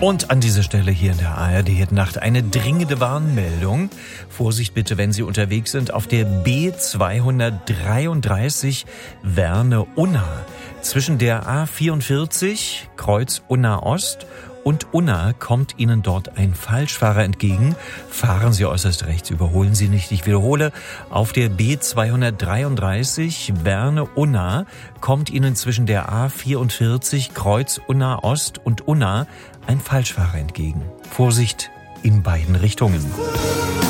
Und an dieser Stelle hier in der ARD-Nacht eine dringende Warnmeldung. Vorsicht bitte, wenn Sie unterwegs sind auf der B233 Werne-Unna. Zwischen der A44 Kreuz Unna Ost und Unna kommt Ihnen dort ein Falschfahrer entgegen. Fahren Sie äußerst rechts, überholen Sie nicht. Ich wiederhole, auf der B233 Werne-Unna kommt Ihnen zwischen der A44 Kreuz Unna Ost und Unna ein Falschfahrer entgegen. Vorsicht in beiden Richtungen.